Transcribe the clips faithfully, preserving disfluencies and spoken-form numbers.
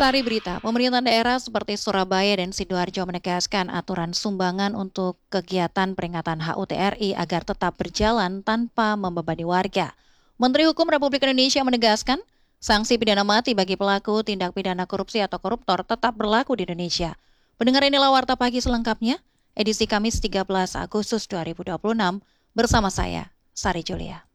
Sari berita, pemerintah daerah seperti Surabaya dan Sidoarjo menegaskan aturan sumbangan untuk kegiatan peringatan H U T R I agar tetap berjalan tanpa membebani warga. Menteri Hukum Republik Indonesia menegaskan, sanksi pidana mati bagi pelaku tindak pidana korupsi atau koruptor tetap berlaku di Indonesia. Pendengar, inilah Warta Pagi selengkapnya, edisi Kamis tiga belas Agustus dua ribu dua puluh enam, bersama saya, Sari Julia.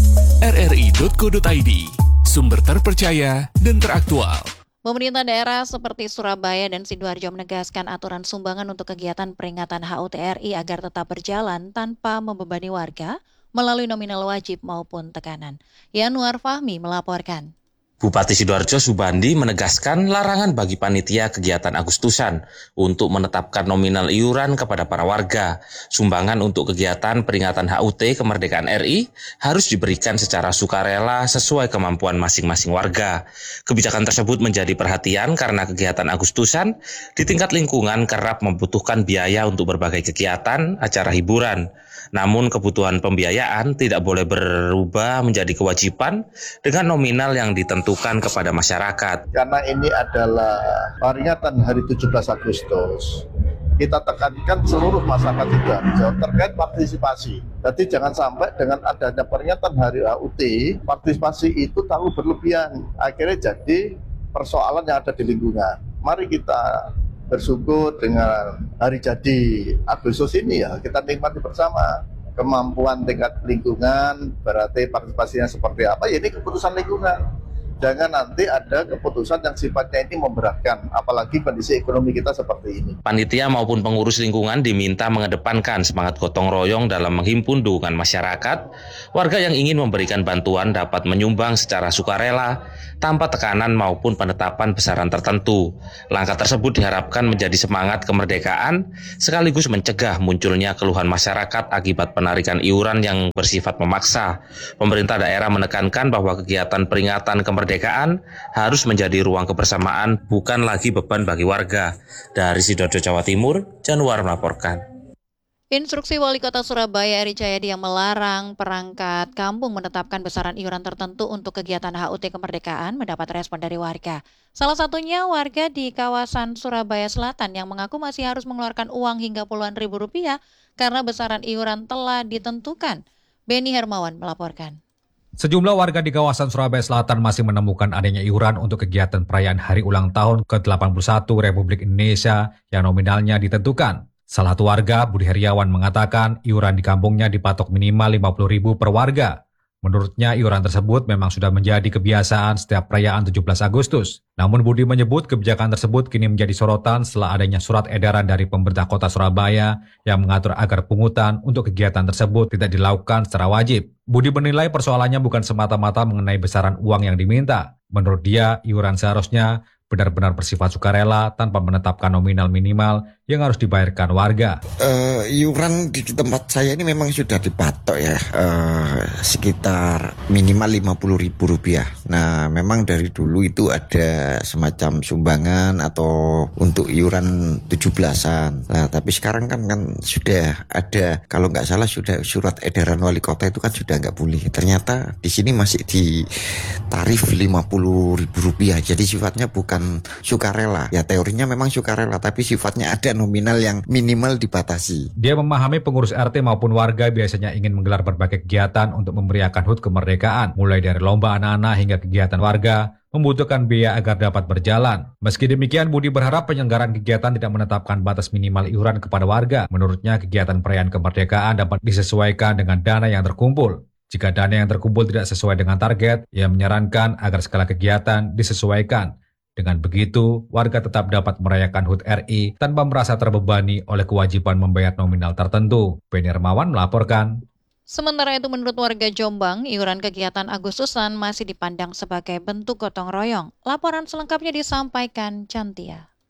R R I titik co titik I D, sumber terpercaya dan teraktual. Pemerintah daerah seperti Surabaya dan Sidoarjo menegaskan aturan sumbangan untuk kegiatan peringatan H U T R I agar tetap berjalan tanpa membebani warga melalui nominal wajib maupun tekanan. Yanuar Fahmi melaporkan. Bupati Sidoarjo Subandi menegaskan larangan bagi panitia kegiatan Agustusan untuk menetapkan nominal iuran kepada para warga. Sumbangan untuk kegiatan peringatan H U T Kemerdekaan R I harus diberikan secara sukarela sesuai kemampuan masing-masing warga. Kebijakan tersebut menjadi perhatian karena kegiatan Agustusan di tingkat lingkungan kerap membutuhkan biaya untuk berbagai kegiatan, acara hiburan. Namun kebutuhan pembiayaan tidak boleh berubah menjadi kewajiban dengan nominal yang ditentukan kepada masyarakat. Karena ini adalah peringatan hari tujuh belas Agustus, kita tekankan seluruh masyarakat Sidoarjo terkait partisipasi. Jadi jangan sampai dengan adanya peringatan hari H U T, partisipasi itu terlalu berlebihan. Akhirnya jadi persoalan yang ada di lingkungan. Mari kita bersyukur dengan hari jadi Agustus ini, ya kita nikmati bersama. Kemampuan tingkat lingkungan berarti partisipasinya seperti apa, ya ini keputusan lingkungan. Jangan nanti ada keputusan yang sifatnya ini memberatkan, apalagi kondisi ekonomi kita seperti ini. Panitia maupun pengurus lingkungan diminta mengedepankan semangat gotong royong dalam menghimpun dukungan masyarakat. Warga yang ingin memberikan bantuan dapat menyumbang secara sukarela, tanpa tekanan maupun penetapan besaran tertentu. Langkah tersebut diharapkan menjadi semangat kemerdekaan, sekaligus mencegah munculnya keluhan masyarakat akibat penarikan iuran yang bersifat memaksa. Pemerintah daerah menekankan bahwa kegiatan peringatan kemerdekaan Kemerdekaan harus menjadi ruang kebersamaan, bukan lagi beban bagi warga. Dari Sidoarjo, Jawa Timur, Januar melaporkan. Instruksi Wali Kota Surabaya Eri Cahyadi yang melarang perangkat kampung menetapkan besaran iuran tertentu untuk kegiatan H U T Kemerdekaan mendapat respon dari warga. Salah satunya warga di kawasan Surabaya Selatan yang mengaku masih harus mengeluarkan uang hingga puluhan ribu rupiah karena besaran iuran telah ditentukan. Beni Hermawan melaporkan. Sejumlah warga di kawasan Surabaya Selatan masih menemukan adanya iuran untuk kegiatan perayaan hari ulang tahun ke delapan puluh satu Republik Indonesia yang nominalnya ditentukan. Salah satu warga, Budi Heriawan, mengatakan iuran di kampungnya dipatok minimal lima puluh ribu per warga. Menurutnya iuran tersebut memang sudah menjadi kebiasaan setiap perayaan tujuh belas Agustus. Namun Budi menyebut kebijakan tersebut kini menjadi sorotan setelah adanya surat edaran dari pemerintah kota Surabaya yang mengatur agar pungutan untuk kegiatan tersebut tidak dilakukan secara wajib. Budi menilai persoalannya bukan semata-mata mengenai besaran uang yang diminta. Menurut dia, iuran seharusnya benar-benar bersifat sukarela tanpa menetapkan nominal minimal yang harus dibayarkan warga. Uh, iuran di tempat saya ini memang sudah dipatok ya, uh, sekitar minimal lima puluh ribu rupiah. Nah, memang dari dulu itu ada semacam sumbangan atau untuk iuran tujuh belasan. Nah, tapi sekarang kan kan sudah ada, kalau nggak salah sudah surat edaran wali kota itu kan sudah nggak boleh. Ternyata di sini masih di tarif lima puluh ribu rupiah. Jadi sifatnya bukan sukarela. Ya teorinya memang sukarela, tapi sifatnya ada nominal yang minimal dibatasi. Dia memahami pengurus R T maupun warga biasanya ingin menggelar berbagai kegiatan untuk memeriahkan H U T Kemerdekaan, mulai dari lomba anak-anak hingga kegiatan warga, membutuhkan biaya agar dapat berjalan. Meski demikian, Budi berharap penyelenggaraan kegiatan tidak menetapkan batas minimal iuran kepada warga. Menurutnya, kegiatan perayaan kemerdekaan dapat disesuaikan dengan dana yang terkumpul. Jika dana yang terkumpul tidak sesuai dengan target, ia menyarankan agar skala kegiatan disesuaikan. Dengan begitu, warga tetap dapat merayakan H U T R I tanpa merasa terbebani oleh kewajiban membayar nominal tertentu. Beni Hermawan melaporkan. Sementara itu, menurut warga Jombang, iuran kegiatan Agustusan masih dipandang sebagai bentuk gotong royong. Laporan selengkapnya disampaikan Cantia.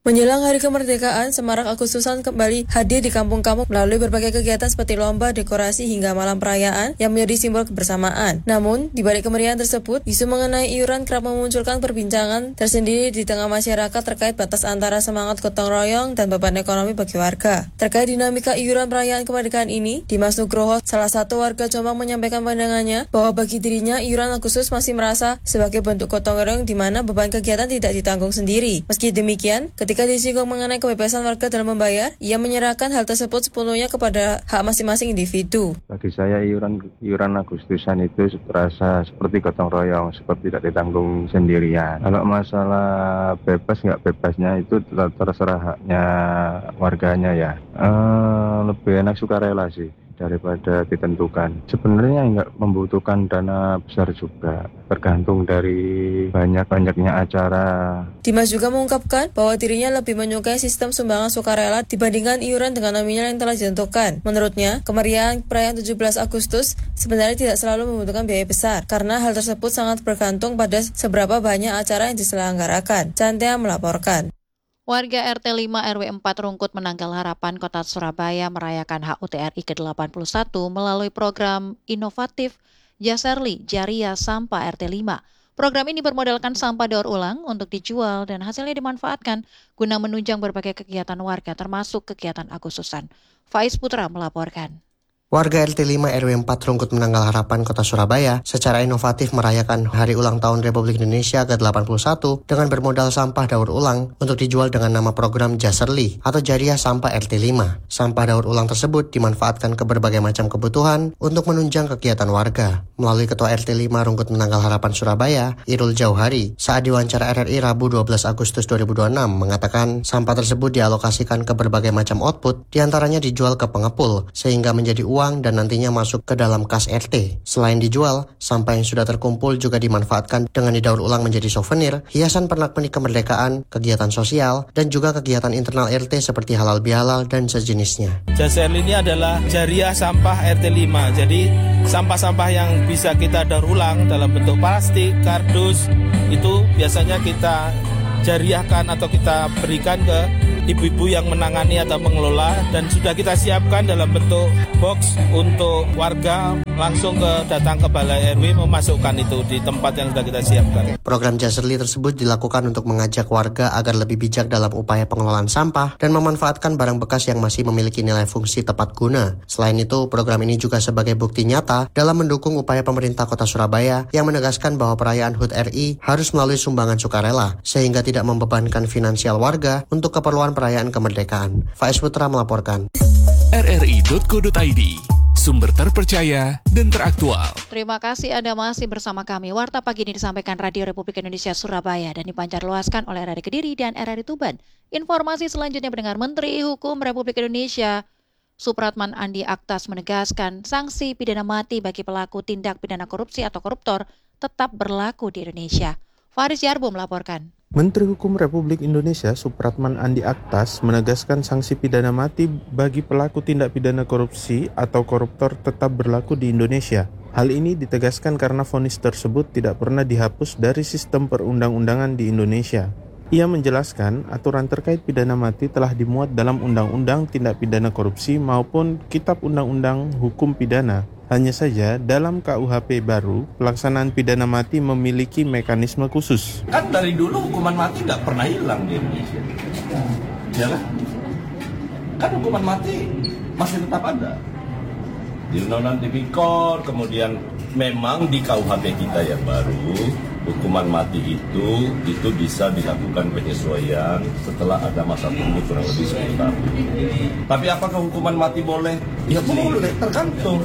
Menjelang Hari Kemerdekaan, Semarak Agustusan kembali hadir di kampung-kampung melalui berbagai kegiatan seperti lomba, dekorasi, hingga malam perayaan yang menjadi simbol kebersamaan. Namun, di balik kemeriahan tersebut, isu mengenai iuran kerap memunculkan perbincangan tersendiri di tengah masyarakat terkait batas antara semangat gotong royong dan beban ekonomi bagi warga. Terkait dinamika iuran perayaan kemerdekaan ini, Dimas Nugroho, salah satu warga Jombang, menyampaikan pandangannya bahwa bagi dirinya iuran Agustus masih merasa sebagai bentuk gotong royong di mana beban kegiatan tidak ditanggung sendiri. Meski demikian, ketika disinggung mengenai kebebasan warga dalam membayar, ia menyerahkan hal tersebut sepenuhnya kepada hak masing-masing individu. Bagi saya iuran iuran Agustusan itu terasa seperti gotong royong, seperti tidak ditanggung sendirian. Kalau masalah bebas nggak bebasnya itu terserah haknya warganya ya. Uh, lebih enak sukarela sih daripada ditentukan. Sebenarnya nggak membutuhkan dana besar juga, tergantung dari banyak-banyaknya acara. Dimas juga mengungkapkan bahwa dirinya lebih menyukai sistem sumbangan sukarela dibandingkan iuran dengan nominal yang telah ditentukan. Menurutnya, kemeriahan perayaan tujuh belas Agustus sebenarnya tidak selalu membutuhkan biaya besar, karena hal tersebut sangat bergantung pada seberapa banyak acara yang diselenggarakan. Cantia melaporkan. Warga R T lima R W empat Rungkut Menanggal Harapan Kota Surabaya merayakan H U T R I ke delapan puluh satu melalui program inovatif Jaserli Jariah Sampah R T lima. Program ini bermodalkan sampah daur ulang untuk dijual dan hasilnya dimanfaatkan guna menunjang berbagai kegiatan warga termasuk kegiatan Agustusan. Faiz Putra melaporkan. Warga R T lima R W empat Rungkut Menanggal Harapan Kota Surabaya secara inovatif merayakan Hari Ulang Tahun Republik Indonesia ke delapan puluh satu dengan bermodal sampah daur ulang untuk dijual dengan nama program Jaserli atau Jariah Sampah R T lima. Sampah daur ulang tersebut dimanfaatkan ke berbagai macam kebutuhan untuk menunjang kegiatan warga. Melalui Ketua R T lima Rungkut Menanggal Harapan Surabaya, Irul Jauhari, saat diwawancara R R I Rabu dua belas Agustus dua ribu dua puluh enam mengatakan sampah tersebut dialokasikan ke berbagai macam output, diantaranya dijual ke pengepul sehingga menjadi uang uang dan nantinya masuk ke dalam kas R T. Selain dijual, sampah yang sudah terkumpul juga dimanfaatkan dengan didaur ulang menjadi souvenir, hiasan pernak-pernik kemerdekaan, kegiatan sosial, dan juga kegiatan internal R T seperti halal bihalal dan sejenisnya. Jaserli ini adalah Jariah Sampah R T lima. Jadi sampah-sampah yang bisa kita daur ulang dalam bentuk plastik, kardus, itu biasanya kita jariahkan atau kita berikan ke ibu-ibu yang menangani atau mengelola, dan sudah kita siapkan dalam bentuk box untuk warga langsung ke datang ke Balai R W memasukkan itu di tempat yang sudah kita siapkan. Program Jaserli tersebut dilakukan untuk mengajak warga agar lebih bijak dalam upaya pengelolaan sampah dan memanfaatkan barang bekas yang masih memiliki nilai fungsi tepat guna. Selain itu, program ini juga sebagai bukti nyata dalam mendukung upaya pemerintah Kota Surabaya yang menegaskan bahwa perayaan H U T R I harus melalui sumbangan sukarela sehingga tidak membebankan finansial warga untuk keperluan perayaan kemerdekaan. Faiz Putra melaporkan. R R I titik co titik I D, sumber terpercaya dan teraktual. Terima kasih Anda masih bersama kami. Warta pagi ini disampaikan Radio Republik Indonesia Surabaya dan dipancarluaskan oleh R R I Kediri dan R R I Tuban. Informasi selanjutnya mendengar Menteri Hukum Republik Indonesia Supratman Andi Aktas menegaskan sanksi pidana mati bagi pelaku tindak pidana korupsi atau koruptor tetap berlaku di Indonesia. Faris Yarbo melaporkan. Menteri Hukum Republik Indonesia Supratman Andi Aktas menegaskan sanksi pidana mati bagi pelaku tindak pidana korupsi atau koruptor tetap berlaku di Indonesia. Hal ini ditegaskan karena vonis tersebut tidak pernah dihapus dari sistem perundang-undangan di Indonesia. Ia menjelaskan aturan terkait pidana mati telah dimuat dalam Undang-Undang Tindak Pidana Korupsi maupun Kitab Undang-Undang Hukum Pidana. Hanya saja dalam K U H P baru, pelaksanaan pidana mati memiliki mekanisme khusus. Kan dari dulu hukuman mati nggak pernah hilang di Indonesia. Ya kan? Kan hukuman mati masih tetap ada. Di Undang-Undang Tipikor, kemudian memang di K U H P kita yang baru, hukuman mati itu itu bisa dilakukan penyesuaian setelah ada masa tunggu kurang lebih sepuluh tahun. Tapi apakah hukuman mati boleh? Ya boleh, tergantung.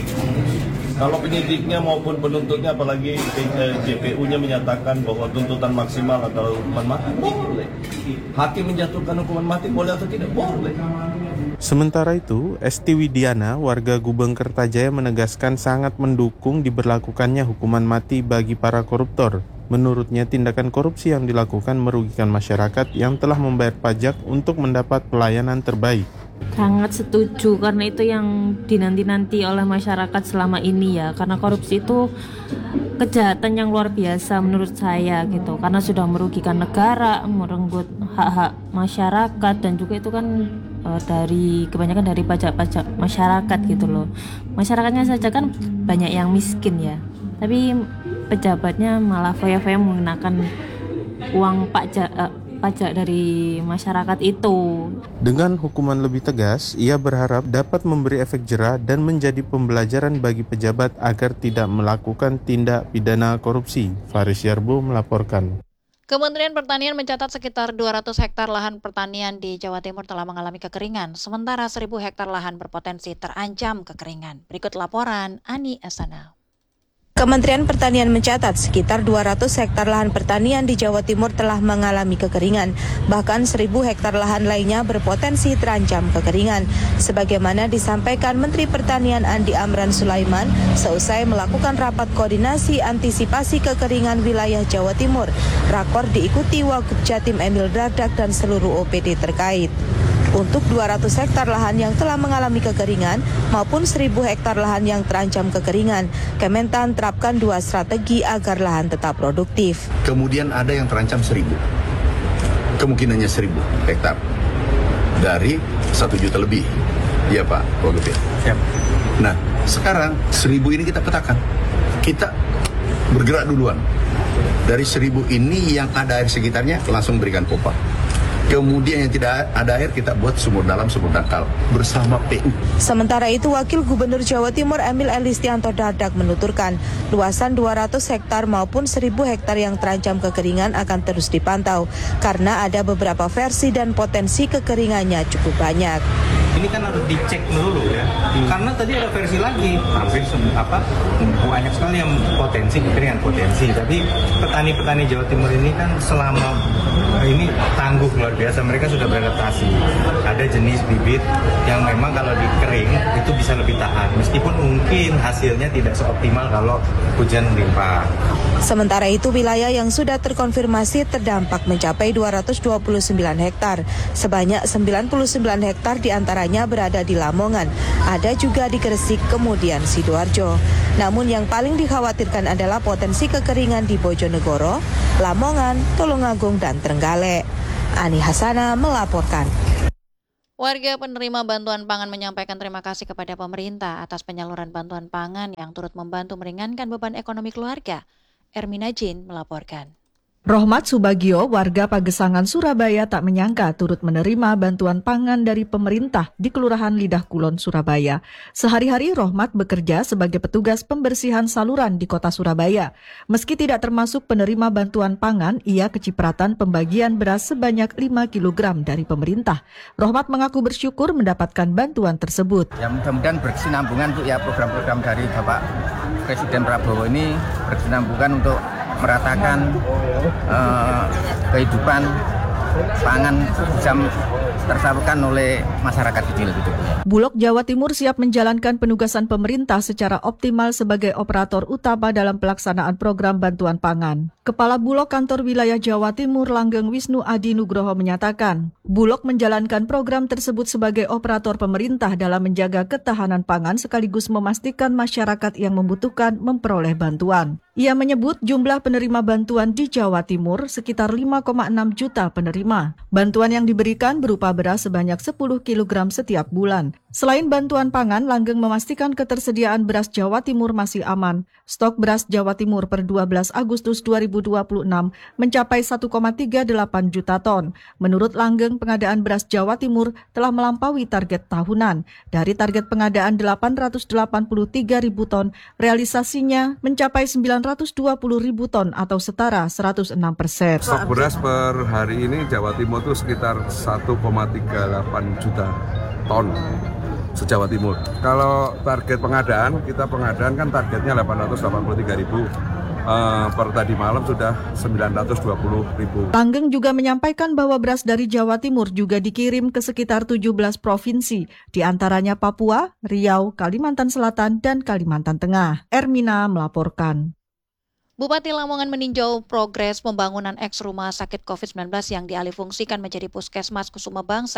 Kalau penyidiknya maupun penuntutnya, apalagi J P U-nya menyatakan bahwa tuntutan maksimal adalah hukuman mati, boleh. Hakim menjatuhkan hukuman mati boleh atau tidak? Boleh. Sementara itu, Esti Widiana, warga Gubeng Kertajaya menegaskan sangat mendukung diberlakukannya hukuman mati bagi para koruptor. Menurutnya, tindakan korupsi yang dilakukan merugikan masyarakat yang telah membayar pajak untuk mendapat pelayanan terbaik. Sangat setuju, karena itu yang dinanti-nanti oleh masyarakat selama ini ya. Karena korupsi itu kejahatan yang luar biasa menurut saya gitu. Karena sudah merugikan negara, merenggut hak-hak masyarakat, dan juga itu kan e, dari kebanyakan dari pajak-pajak masyarakat gitu loh. Masyarakatnya saja kan banyak yang miskin ya. Tapi pejabatnya malah foya-foya menggunakan uang pajak e, pajak dari masyarakat itu. Dengan hukuman lebih tegas, ia berharap dapat memberi efek jera dan menjadi pembelajaran bagi pejabat agar tidak melakukan tindak pidana korupsi. Faris Yarbo melaporkan. Kementerian Pertanian mencatat sekitar dua ratus hektar lahan pertanian di Jawa Timur telah mengalami kekeringan, sementara seribu hektar lahan berpotensi terancam kekeringan. Berikut laporan Ani Asana. Kementerian Pertanian mencatat sekitar dua ratus hektar lahan pertanian di Jawa Timur telah mengalami kekeringan. Bahkan seribu hektar lahan lainnya berpotensi terancam kekeringan. Sebagaimana disampaikan Menteri Pertanian Andi Amran Sulaiman seusai melakukan rapat koordinasi antisipasi kekeringan wilayah Jawa Timur. Rakor diikuti Wagub Jatim Emil Dardak dan seluruh O P D terkait. Untuk dua ratus hektar lahan yang telah mengalami kekeringan maupun seribu hektar lahan yang terancam kekeringan, Kementan terapkan dua strategi agar lahan tetap produktif. Kemudian ada yang terancam seribu, kemungkinannya seribu hektar dari satu juta lebih, ya Pak Wagub ya. Siap. Nah sekarang seribu ini kita petakan, kita bergerak duluan. Dari seribu ini yang ada air sekitarnya langsung berikan pompa. Kemudian yang tidak ada air kita buat sumur dalam, sumur dangkal bersama P U. Sementara itu Wakil Gubernur Jawa Timur Emil Elistianto Dardak menuturkan luasan dua ratus hektar maupun seribu hektar yang terancam kekeringan akan terus dipantau karena ada beberapa versi dan potensi kekeringannya cukup banyak. Ini kan harus dicek dulu ya, hmm. karena tadi ada versi lagi, hampir apa banyak sekali yang potensi kekeringan potensi. Tapi petani-petani Jawa Timur ini kan selama ini tangguh luar biasa, mereka sudah beradaptasi. Ada jenis bibit yang memang kalau dikering itu bisa lebih tahan, meskipun mungkin hasilnya tidak seoptimal kalau hujan melimpah. Sementara itu wilayah yang sudah terkonfirmasi terdampak mencapai dua ratus dua puluh sembilan hektar. Sebanyak sembilan puluh sembilan hektar diantaranya berada di Lamongan. Ada juga di Gresik, kemudian Sidoarjo. Namun yang paling dikhawatirkan adalah potensi kekeringan di Bojonegoro, Lamongan, Tulungagung, dan Trenggalek. Ani Hasana melaporkan. Warga penerima bantuan pangan menyampaikan terima kasih kepada pemerintah atas penyaluran bantuan pangan yang turut membantu meringankan beban ekonomi keluarga. Ermina Jin melaporkan. Rohmat Subagio, warga Pagesangan, Surabaya tak menyangka turut menerima bantuan pangan dari pemerintah di Kelurahan Lidah Kulon, Surabaya. Sehari-hari Rohmat bekerja sebagai petugas pembersihan saluran di kota Surabaya. Meski tidak termasuk penerima bantuan pangan, ia kecipratan pembagian beras sebanyak lima kilogram dari pemerintah. Rohmat mengaku bersyukur mendapatkan bantuan tersebut. Ya mudah-mudahan berkesinambungan untuk ya program-program dari Bapak Presiden Prabowo ini berkesinambungan untuk meratakan uh, kehidupan pangan bisa tersalurkan oleh masyarakat kecil gitu. Bulog Jawa Timur siap menjalankan penugasan pemerintah secara optimal sebagai operator utama dalam pelaksanaan program bantuan pangan. Kepala Bulog Kantor Wilayah Jawa Timur Langgeng Wisnu Adi Nugroho menyatakan, Bulog menjalankan program tersebut sebagai operator pemerintah dalam menjaga ketahanan pangan sekaligus memastikan masyarakat yang membutuhkan memperoleh bantuan. Ia menyebut jumlah penerima bantuan di Jawa Timur sekitar lima koma enam juta penerima. Bantuan yang diberikan berupa beras sebanyak sepuluh kilogram setiap bulan. Selain bantuan pangan, Langgeng memastikan ketersediaan beras Jawa Timur masih aman. Stok beras Jawa Timur per dua belas Agustus dua ribu dua puluh enam mencapai satu koma tiga delapan juta ton. Menurut Langgeng, pengadaan beras Jawa Timur telah melampaui target tahunan. Dari target pengadaan delapan ratus delapan puluh tiga ribu ton, realisasinya mencapai sembilan ratus dua puluh ribu ton atau setara seratus enam persen. Stok beras per hari ini Jawa Timur itu sekitar satu koma tiga delapan juta ton se-Jawa Timur. Kalau target pengadaan, kita pengadaan kan targetnya delapan ratus delapan puluh tiga ribu. Uh, per tadi malam sudah sembilan ratus dua puluh ribu. Langgeng juga menyampaikan bahwa beras dari Jawa Timur juga dikirim ke sekitar tujuh belas provinsi, di antaranya Papua, Riau, Kalimantan Selatan, dan Kalimantan Tengah. Ermina melaporkan. Bupati Lamongan meninjau progres pembangunan eks rumah sakit covid sembilan belas yang dialihfungsikan menjadi Puskesmas Kusuma Bangsa.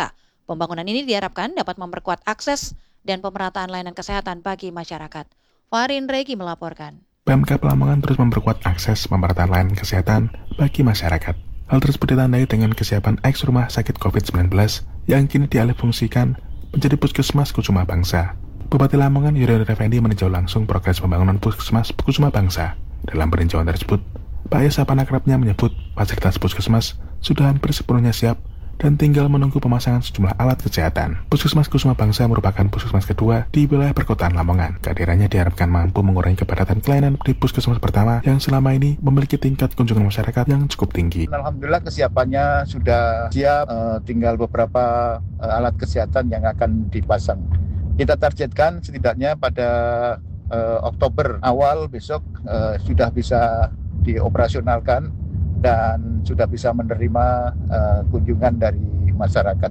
Pembangunan ini diharapkan dapat memperkuat akses dan pemerataan layanan kesehatan bagi masyarakat. Farin Regi melaporkan. Pemkab Lamongan terus memperkuat akses pemerataan layanan kesehatan bagi masyarakat. Hal tersebut ditandai dengan kesiapan eks rumah sakit covid sembilan belas yang kini dialihfungsikan menjadi Puskesmas Kusuma Bangsa. Bupati Lamongan Yudhoyono Effendi meninjau langsung progres pembangunan Puskesmas Kusuma Bangsa. Dalam peninjauan tersebut, Pak Yesa Panakrabnya menyebut fasilitas Puskesmas sudah hampir sepenuhnya siap dan tinggal menunggu pemasangan sejumlah alat kesehatan. Puskesmas Kusuma Bangsa merupakan puskesmas kedua di wilayah perkotaan Lamongan. Kehadirannya diharapkan mampu mengurangi kepadatan pelayanan di puskesmas pertama yang selama ini memiliki tingkat kunjungan masyarakat yang cukup tinggi. Alhamdulillah kesiapannya sudah siap, eh, tinggal beberapa eh, alat kesehatan yang akan dipasang. Kita targetkan setidaknya pada eh, Oktober awal besok eh, sudah bisa dioperasionalkan dan sudah bisa menerima uh, kunjungan dari masyarakat.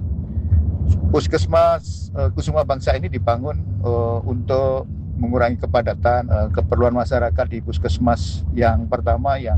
Puskesmas uh, Kusuma Bangsa ini dibangun uh, untuk mengurangi kepadatan uh, keperluan masyarakat di puskesmas yang pertama yang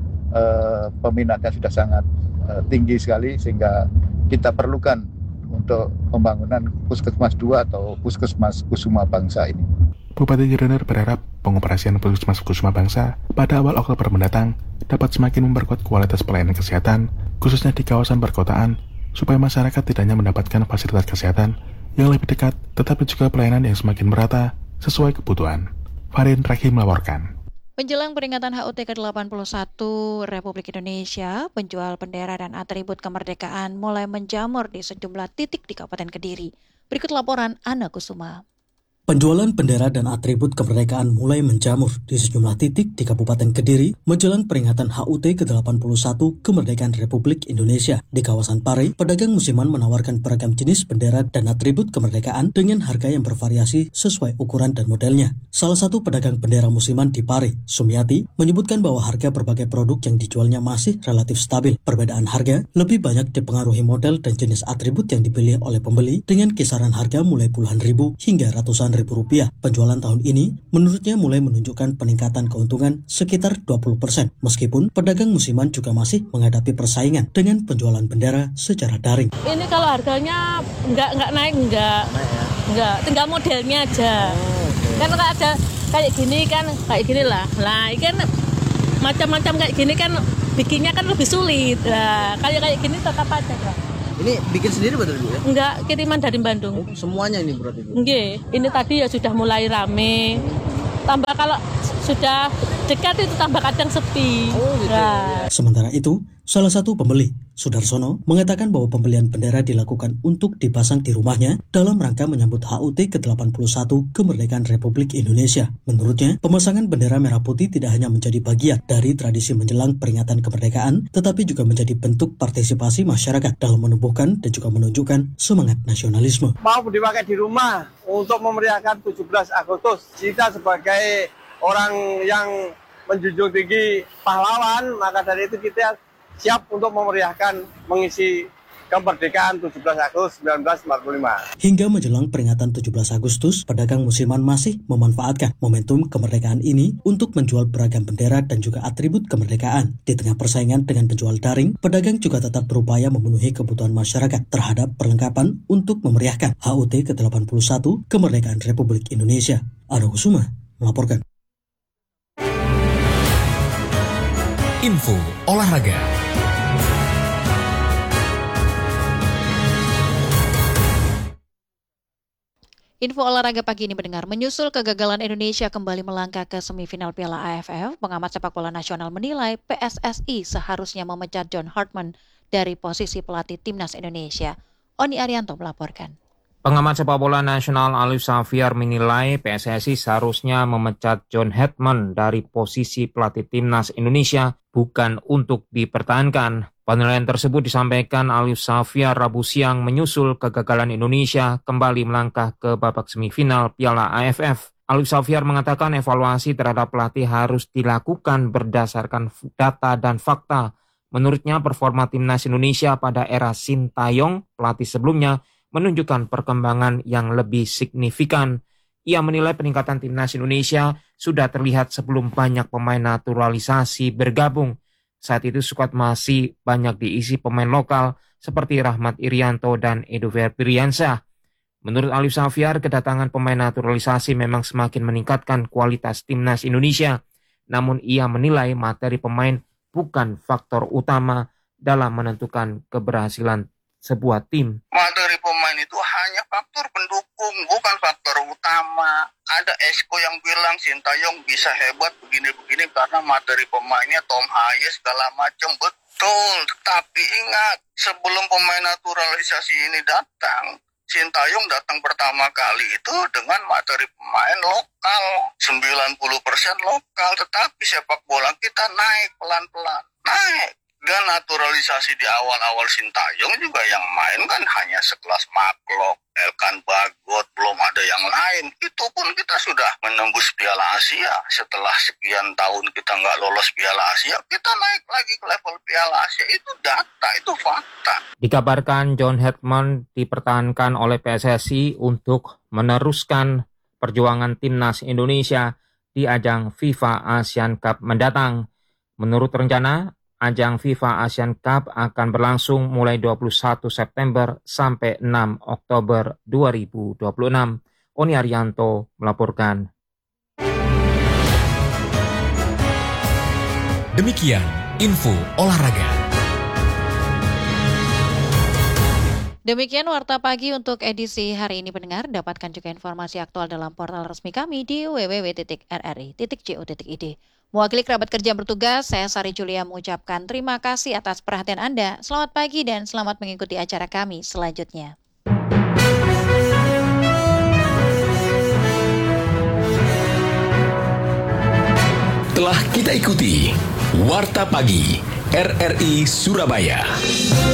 uh, peminatnya sudah sangat uh, tinggi sekali sehingga kita perlukan untuk pembangunan puskesmas dua atau puskesmas Kusuma Bangsa ini. Bupati Yudhoyono berharap pengoperasian Puskesmas Kusuma Bangsa pada awal Oktober mendatang dapat semakin memperkuat kualitas pelayanan kesehatan, khususnya di kawasan perkotaan, supaya masyarakat tidak hanya mendapatkan fasilitas kesehatan yang lebih dekat, tetapi juga pelayanan yang semakin merata sesuai kebutuhan. Farin Rahim melaporkan. Menjelang peringatan H U T ke delapan puluh satu Republik Indonesia, penjual bendera dan atribut kemerdekaan mulai menjamur di sejumlah titik di Kabupaten Kediri. Berikut laporan Ana Kusuma. Penjualan bendera dan atribut kemerdekaan mulai menjamur di sejumlah titik di Kabupaten Kediri menjelang peringatan H U T ke delapan puluh satu Kemerdekaan Republik Indonesia. Di kawasan Pare, pedagang musiman menawarkan beragam jenis bendera dan atribut kemerdekaan dengan harga yang bervariasi sesuai ukuran dan modelnya. Salah satu pedagang bendera musiman di Pare, Sumiati, menyebutkan bahwa harga berbagai produk yang dijualnya masih relatif stabil. Perbedaan harga lebih banyak dipengaruhi model dan jenis atribut yang dipilih oleh pembeli dengan kisaran harga mulai puluhan ribu hingga ratusan ribu rupiah. Penjualan tahun ini menurutnya mulai menunjukkan peningkatan keuntungan sekitar dua puluh persen, meskipun pedagang musiman juga masih menghadapi persaingan dengan penjualan bendera secara daring. Ini kalau harganya nggak nggak naik nggak nggak tinggal modelnya aja. Kan kalau ada kayak gini kan kayak gini lah. Lah ini kan macam-macam kayak gini kan bikinnya kan lebih sulit. Lah kayak kayak gini tetap aja kan. Ini bikin sendiri betul Bu ya? Enggak, kiriman dari Bandung. Oh, semuanya ini berarti Bu? Nggih, ini tadi ya sudah mulai rame. Tambah kalau sudah dekat itu tambah kadang sepi. Oh, gitu. Nah. Sementara itu, salah satu pembeli, Sudarsono, mengatakan bahwa pembelian bendera dilakukan untuk dipasang di rumahnya dalam rangka menyambut H U T ke delapan puluh satu Kemerdekaan Republik Indonesia. Menurutnya, pemasangan bendera merah putih tidak hanya menjadi bagian dari tradisi menjelang peringatan kemerdekaan, tetapi juga menjadi bentuk partisipasi masyarakat dalam menumbuhkan dan juga menunjukkan semangat nasionalisme. Mau dipakai di rumah untuk memeriahkan tujuh belas Agustus. Kita sebagai orang yang menjunjung tinggi pahlawan, maka dari itu kita siap untuk memeriahkan mengisi kemerdekaan tujuh belas Agustus seribu sembilan ratus empat puluh lima. Hingga menjelang peringatan tujuh belas Agustus, pedagang musiman masih memanfaatkan momentum kemerdekaan ini untuk menjual beragam bendera dan juga atribut kemerdekaan. Di tengah persaingan dengan penjual daring, pedagang juga tetap berupaya memenuhi kebutuhan masyarakat terhadap perlengkapan untuk memeriahkan H U T ke delapan puluh satu Kemerdekaan Republik Indonesia. Ana Kusuma melaporkan. Info olahraga. Info olahraga pagi ini mendengar, menyusul kegagalan Indonesia kembali melangkah ke semifinal Piala A F F, pengamat sepak bola nasional menilai P S S I seharusnya memecat John Hartman dari posisi pelatih Timnas Indonesia. Oni Arianto melaporkan. Pengamat sepak bola nasional Alif Safiar menilai P S S I seharusnya memecat John Hartman dari posisi pelatih Timnas Indonesia, bukan untuk dipertahankan. Penilaian tersebut disampaikan Alif Safiar Rabu siang menyusul kegagalan Indonesia kembali melangkah ke babak semifinal Piala A F F. Alif Safiar mengatakan evaluasi terhadap pelatih harus dilakukan berdasarkan data dan fakta. Menurutnya performa Timnas Indonesia pada era Sintayong, pelatih sebelumnya, menunjukkan perkembangan yang lebih signifikan. Ia menilai peningkatan Timnas Indonesia sudah terlihat sebelum banyak pemain naturalisasi bergabung. Saat itu skuad masih banyak diisi pemain lokal seperti Rahmat Irianto dan Edo Febriansyah. Menurut Alif Safiar, kedatangan pemain naturalisasi memang semakin meningkatkan kualitas timnas Indonesia. Namun ia menilai materi pemain bukan faktor utama dalam menentukan keberhasilan sebuah tim. Materi pemain itu hanya faktor pendukung, bukan faktor utama. Ada Esko yang bilang Sintayong bisa hebat begini-begini karena materi pemainnya Tom Hayes segala macam. Betul, tetapi ingat, sebelum pemain naturalisasi ini datang, Sintayong datang pertama kali itu dengan materi pemain lokal, sembilan puluh persen lokal, tetapi sepak bola kita naik pelan-pelan, naik. Dan naturalisasi di awal-awal Sintayong juga yang main kan hanya sekelas Maklok, Elkan Bagot, belum ada yang lain. Itu pun kita sudah menembus Piala Asia. Setelah sekian tahun kita nggak lolos Piala Asia, kita naik lagi ke level Piala Asia. Itu data, itu fakta. Dikabarkan John Hetman dipertahankan oleh P S S I untuk meneruskan perjuangan timnas Indonesia di ajang FIFA Asian Cup mendatang. Menurut rencana, ajang FIFA Asian Cup akan berlangsung mulai dua puluh satu September sampai enam Oktober dua ribu dua puluh enam. Oni Arianto melaporkan. Demikian info olahraga. Demikian Warta Pagi untuk edisi hari ini pendengar. Dapatkan juga informasi aktual dalam portal resmi kami di w w w titik r r i titik co titik i d. Mewakili kerabat kerja bertugas, saya Sari Julia mengucapkan terima kasih atas perhatian Anda. Selamat pagi dan selamat mengikuti acara kami selanjutnya. Telah kita ikuti Warta Pagi R R I Surabaya.